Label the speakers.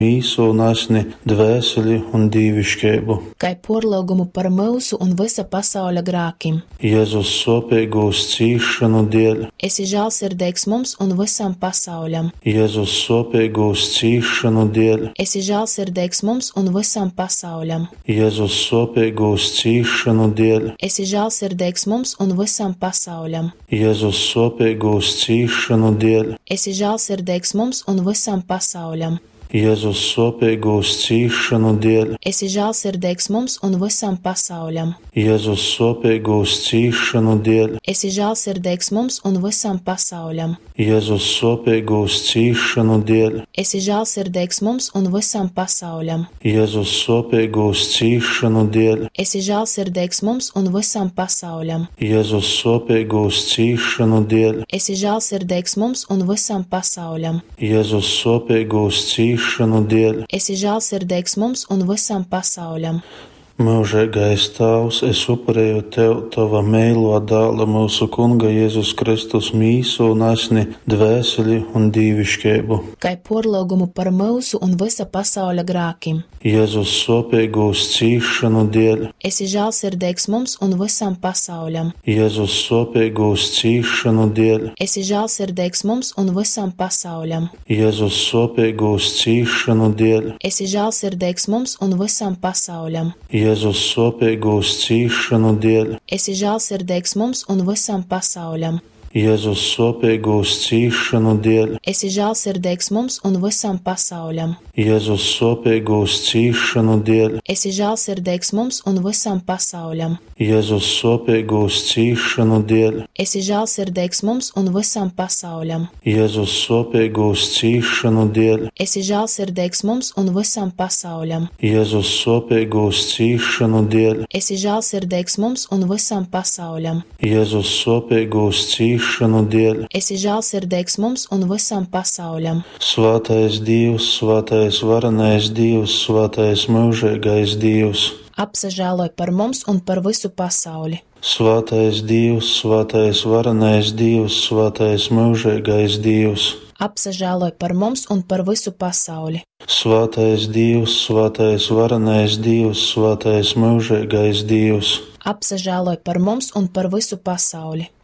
Speaker 1: mīsu un asni, dvēseli un dīvišķību.
Speaker 2: Kai porlūgumu par mūsu un visa pasauļa grākim.
Speaker 1: Jēzus sopīgūs cīšanu dēļ.
Speaker 2: Esi žēlsirdīgs mums un visam pasauļam.
Speaker 1: Jēzus sopīgūs cīšanu dēļ.
Speaker 2: Esi žēlsirdīgs mums un visam pasauļam.
Speaker 1: Jēzus sopīgūs cīšanu dēļ.
Speaker 2: Esi žēlsirdīgs mums un visam pasauļam.
Speaker 1: Jēzus sopīgūs cīšanu dēļ.
Speaker 2: Esi žēlsirdīgs mums un visam pasauļam.
Speaker 1: Jēzus sopīgūs cīšanu dēļ.
Speaker 2: Esi žēlsirdīgs mums un visam pasauļam.
Speaker 1: Jēzus sopīgūs cīšanu dēļ.
Speaker 2: Esi žēlsirdīgs mums un visam pasauļam.
Speaker 1: Jēzus sopīgūs cīšanu dēļ.
Speaker 2: Esi žēlsirdīgs mums un visam pasauļam.
Speaker 1: Jēzus sopīgūs cīšanu dēļ.
Speaker 2: Esi žēlsirdīgs mums un visam pasauļam.
Speaker 1: Jēzus sopīgūs cīšanu dēļ.
Speaker 2: Esi žēlsirdīgs mums un visam pasauļam.
Speaker 1: Jēzus sopīgūs cīšanu dēļ.
Speaker 2: Esi žēlsirdīgs mums un visam pasauļam.
Speaker 1: Mūžīgais Tēvs, es upurēju Tev, Tava mīļo dēla, mūsu Kunga Jēzus Kristus mīsu un asni, dvēseli un dīvišķību.
Speaker 2: Kai porlūgumu par mūsu un visa pasauļa grākim.
Speaker 1: Jēzus sopīgūs cīšanu dēļ.
Speaker 2: Esi žēlsirdīgs mums un visam pasauļam.
Speaker 1: Jēzus sopīgūs cīšanu dēļ.
Speaker 2: Esi žēlsirdīgs mums un visam pasauļam.
Speaker 1: Jēzus sopīgūs cīšanu dēļ.
Speaker 2: Esi žēlsirdīgs mums un visam pasauļam.
Speaker 1: Jēzus sopīgūs cīšanu dēļ.
Speaker 2: Esi žēlsirdīgs mums un visam pasauļam.
Speaker 1: Jēzus sopīgūs cīšanu dēļ.
Speaker 2: Esi žēlsirdīgs mums un visam pasauļam.
Speaker 1: Jēzus sopīgūs cīšanu dēļ.
Speaker 2: Esi žēlsirdīgs mums un visam pasauļam.
Speaker 1: Jēzus sopīgūs cīšanu dēļ.
Speaker 2: Esi žēlsirdīgs mums un visam pasauļam.
Speaker 1: Jēzus sopīgūs cīšanu dēļ.
Speaker 2: Esi žēlsirdīgs mums un visam pasauļam.
Speaker 1: Jēzus sopīgūs cīšanu dēļ.
Speaker 2: Esi žēlsirdīgs mums un visam pasauļam.
Speaker 1: Jēzus sopīgūs cīšanu dēļ.
Speaker 2: Esi žēlsirdīgs mums un visam pasauļam.
Speaker 1: Svētais Dievs, svētais varenais Dievs, svētais mūžīgais Dievs.
Speaker 2: Apsažēloj par mums un par visu pasauli.
Speaker 1: Svētais Dievs, svētais varenais Dievs, svētais mūžīgais Dievs.
Speaker 2: Apsažēloj par mums un par visu pasauli.
Speaker 1: Svētais Dievs, svētais varenais Dievs, svētais mūžīgais Dievs.
Speaker 2: Apsažēloj par mums un par visu pasauli.